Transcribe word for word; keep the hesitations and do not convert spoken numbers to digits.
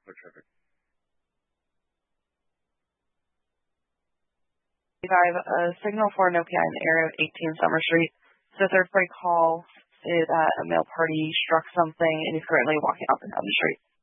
Terrific. five, a signal for Nokia in the area of eighteen Summer Street. So third party call is that a male party struck something and is currently walking up and down the street.